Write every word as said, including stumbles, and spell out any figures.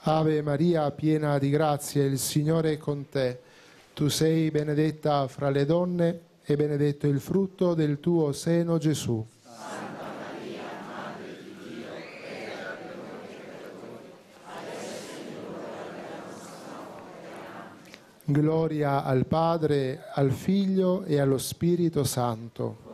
Ave Maria, piena di grazia, il Signore è con te. Tu sei benedetta fra le donne e benedetto il frutto del tuo seno, Gesù. Santa Maria, Madre di Dio, prega per noi peccatori, adesso è l'ora della nostra morte. Gloria al Padre, al Figlio e allo Spirito Santo.